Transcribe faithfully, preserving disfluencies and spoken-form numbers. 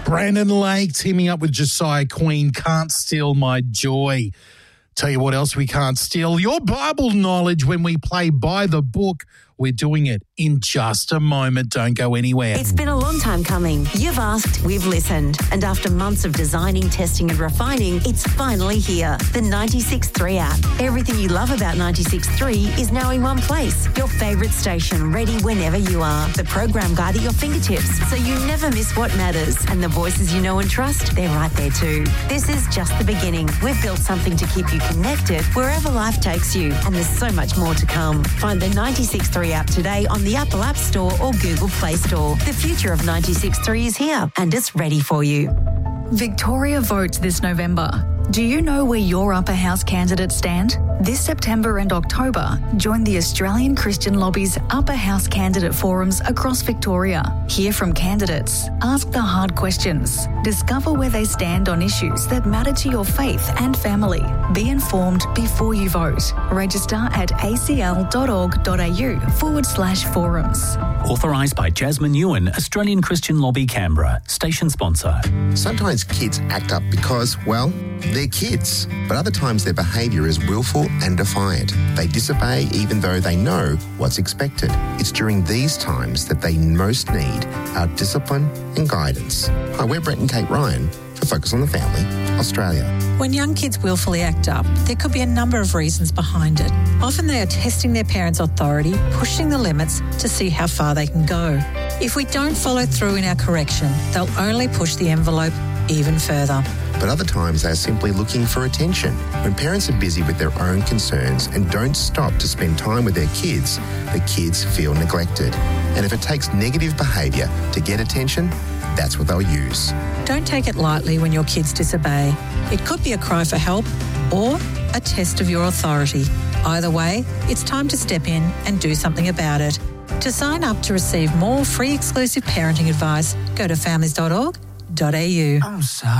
Brandon Lake teaming up with Josiah Queen, Can't Steal My Joy. Tell you what else we can't steal, your Bible knowledge when we play By the Book. We're doing it in just a moment. Don't go anywhere. It's been a long time coming. You've asked, we've listened. And after months of designing, testing and refining, it's finally here. The ninety-six point three app. Everything you love about ninety-six point three is now in one place. Your favourite station, ready whenever you are. The program guide at your fingertips, so you never miss what matters. And the voices you know and trust, they're right there too. This is just the beginning. We've built something to keep you connected wherever life takes you. And there's so much more to come. Find the ninety-six point three app today on the Apple App Store or Google Play Store. The future of ninety-six point three is here and it's ready for you. Victoria votes this November. Do you know where your upper house candidates stand? This September and October, join the Australian Christian Lobby's Upper House Candidate Forums across Victoria. Hear from candidates, ask the hard questions, discover where they stand on issues that matter to your faith and family. Be informed before you vote. Register at acl.org.au forward slash forums. Authorised by Jasmine Ewan, Australian Christian Lobby Canberra, station sponsor. Sometimes kids act up because, well, they're kids, but other times their behaviour is willful and defiant. They disobey even though they know what's expected. It's during these times that they most need our discipline and guidance. Hi, we're Brett and Kate Ryan for Focus on the Family, Australia. When young kids willfully act up, there could be a number of reasons behind it. Often they are testing their parents' authority, pushing the limits to see how far they can go. If we don't follow through in our correction, they'll only push the envelope even further. But other times they are simply looking for attention. When parents are busy with their own concerns and don't stop to spend time with their kids, the kids feel neglected. And if it takes negative behaviour to get attention, that's what they'll use. Don't take it lightly when your kids disobey. It could be a cry for help or a test of your authority. Either way, it's time to step in and do something about it. To sign up to receive more free exclusive parenting advice, go to families dot org dot a u. I'm sorry.